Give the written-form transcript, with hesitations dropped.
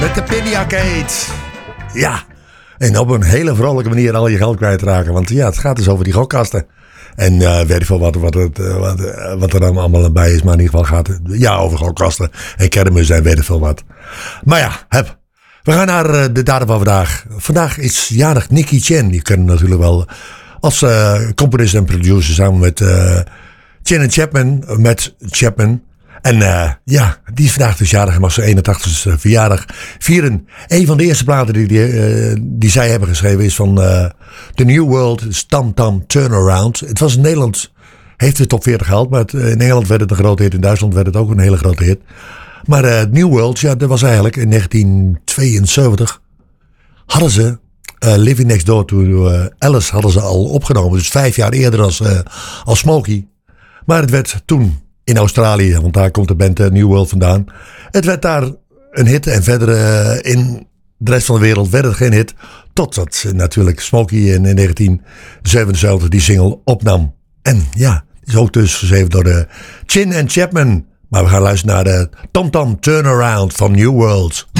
Met de Penny Arcade. Ja, en op een hele vrolijke manier al je geld kwijtraken. Want ja, het gaat dus over die gokkasten. En weet ik veel wat er dan allemaal bij is. Maar in ieder geval gaat het over gokkasten en kermis en weet ik veel wat. Maar ja, we gaan naar de datum van vandaag. Vandaag is jarig Nicky Chen. Die kennen natuurlijk wel als componist en producer samen met Chen en Chapman. Met Chapman. En die is vandaag dus jarig. Hij mag zijn 81ste verjaardag vieren. Een van de eerste platen die zij hebben geschreven is van The New World, Tam Tam Turnaround. Het was in Nederland, heeft de top 40 gehaald. Maar in Engeland werd het een grote hit. In Duitsland werd het ook een hele grote hit. Maar New World, ja, dat was eigenlijk in 1972. Hadden ze Living Next Door to Alice hadden ze al opgenomen. Dus 5 jaar eerder als Smokey. Maar het werd toen in Australië, want daar komt de band New World vandaan. Het werd daar een hit en verder in de rest van de wereld werd het geen hit. Totdat natuurlijk Smokey in 1977 die single opnam. En ja, die is ook dus geschreven door de Chen en Chapman. Maar we gaan luisteren naar de Tom Tom Turnaround van New World.